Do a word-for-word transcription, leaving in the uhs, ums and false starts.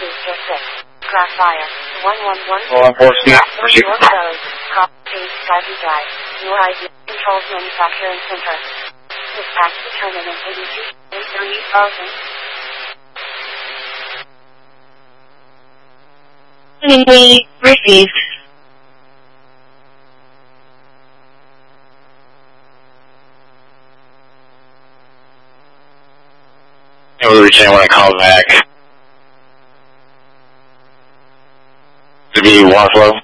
Booster six. Crossfire. one one one. Law enforcement. Proceed. Copy. Skyview Drive. Your I D. Controls Manufacturing Center. Dispatch determinant A B C. three thousand. Inquiry received. I will reach out when I call back. To be Warflow.